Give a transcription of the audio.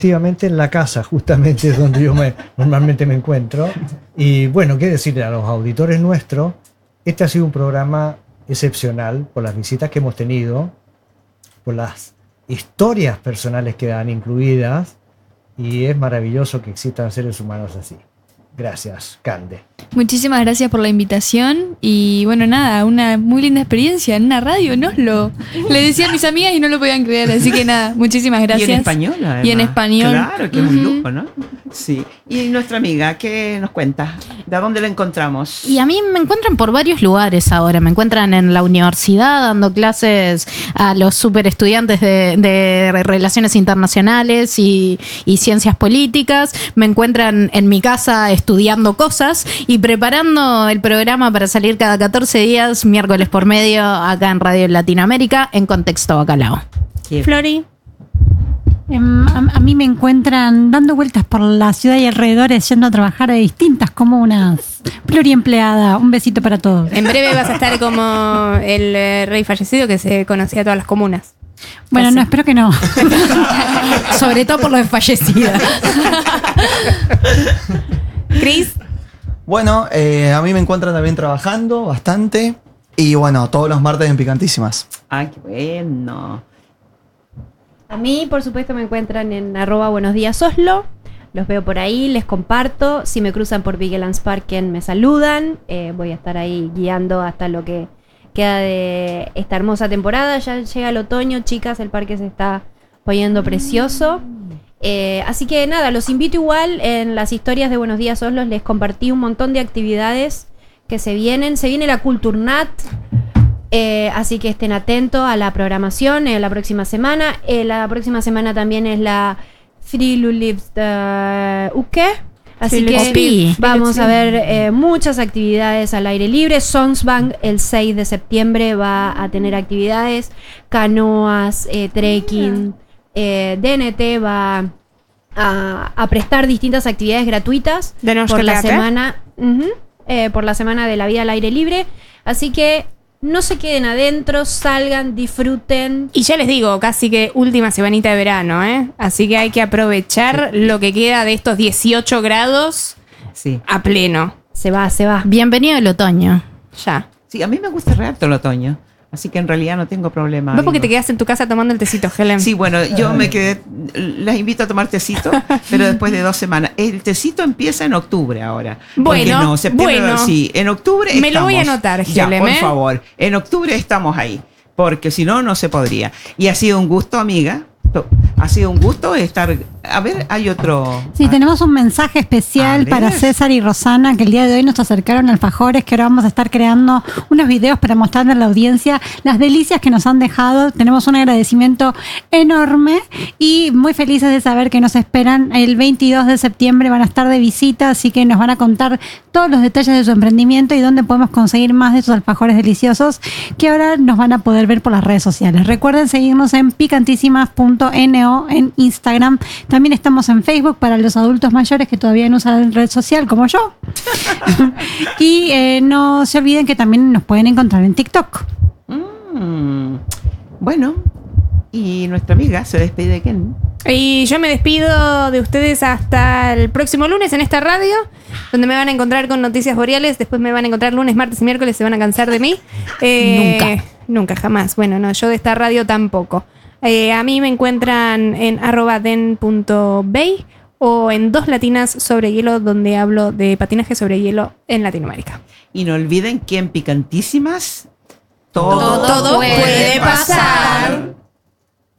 efectivamente en la casa, justamente es donde yo normalmente me encuentro. Y bueno, qué decirle a los auditores nuestros, este ha sido un programa excepcional por las visitas que hemos tenido, por las historias personales que dan incluidas, y es maravilloso que existan seres humanos así. Gracias, Cande. Muchísimas gracias por la invitación y bueno, nada, una muy linda experiencia en una radio, ¿no? Le decía a mis amigas y no lo podían creer, así que nada, muchísimas gracias. Y en español, además. Y en español. Claro, que es un lujo, ¿no? Sí. Y nuestra amiga, ¿qué nos cuenta? ¿De dónde la encontramos? Y a mí me encuentran por varios lugares ahora. Me encuentran en la universidad dando clases a los super estudiantes de Relaciones Internacionales y Ciencias Políticas. Me encuentran en mi casa estudiando cosas y preparando el programa para salir cada 14 días, miércoles por medio, acá en Radio Latinoamérica, en Contexto Bacalao. Flori. A mí me encuentran dando vueltas por la ciudad y alrededores, yendo a trabajar a distintas comunas. Pluriempleada, un besito para todos. En breve vas a estar como el rey fallecido que se conocía a todas las comunas. Bueno, Así. no, espero que no. Sobre todo por lo de fallecida. Cris. Bueno, a mí me encuentran también trabajando bastante. Y bueno, todos los martes en Picantísimas. Ah, qué bueno. A mí, por supuesto, me encuentran en @buenosdiasoslo. Los veo por ahí, les comparto. Si me cruzan por Vigelandsparken, me saludan. Voy a estar ahí guiando hasta lo que queda de esta hermosa temporada. Ya llega el otoño, chicas, el parque se está poniendo precioso. Así que nada, los invito igual. En las historias de Buenos Días Oslo les compartí un montón de actividades que se vienen. Se viene la Kulturnat. Así que estén atentos a la programación la próxima semana. La próxima semana también es la Friluftsliv-uke. Así que vamos a ver muchas actividades al aire libre. Sonsbank el 6 de septiembre va a tener actividades, canoas, trekking. DNT va a prestar distintas actividades gratuitas por la semana, por la semana de la vida al aire libre. Así que no se queden adentro, salgan, disfruten. Y ya les digo, casi que última semanita de verano, ¿eh? Así que hay que aprovechar lo que queda de estos 18 grados a pleno. Se va. Bienvenido el otoño. Ya. Sí, a mí me gusta re harto el otoño. Así que en realidad no tengo problema. ¿Vos porque te quedaste en tu casa tomando el tecito, Helen? Sí, bueno, yo me quedé. Las invito a tomar tecito, pero después de 2 semanas. El tecito empieza en octubre ahora. Bueno, no, septiembre, sí, en octubre me lo voy a anotar, ya, Helen, por favor. En octubre estamos ahí, porque si no, no se podría. Y ha sido un gusto, amiga. Ha sido un gusto estar. A ver, hay otro. Sí, tenemos un mensaje especial para César y Rosana, que el día de hoy nos acercaron alfajores, que ahora vamos a estar creando unos videos para mostrarle a la audiencia las delicias que nos han dejado. Tenemos un agradecimiento enorme y muy felices de saber que nos esperan el 22 de septiembre, van a estar de visita, así que nos van a contar todos los detalles de su emprendimiento y dónde podemos conseguir más de esos alfajores deliciosos que ahora nos van a poder ver por las redes sociales. Recuerden seguirnos en picantísimas.no en Instagram. También estamos en Facebook para los adultos mayores que todavía no usan red social como yo. Y no se olviden que también nos pueden encontrar en TikTok. Bueno, y nuestra amiga se despide de Ken. Y yo me despido de ustedes hasta el próximo lunes en esta radio, donde me van a encontrar con Noticias Boreales. Después me van a encontrar lunes, martes y miércoles. Se van a cansar de mí. Nunca, jamás. Bueno, no, yo de esta radio tampoco. A mí me encuentran en @den.bay o en 2 Latinas sobre hielo, donde hablo de patinaje sobre hielo en Latinoamérica. Y no olviden que en Picantísimas todo puede pasar.